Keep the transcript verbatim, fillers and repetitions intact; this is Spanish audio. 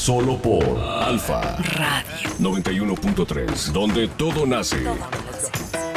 Solo por Alfa Radio noventa y uno punto tres, donde todo nace. Todo nace.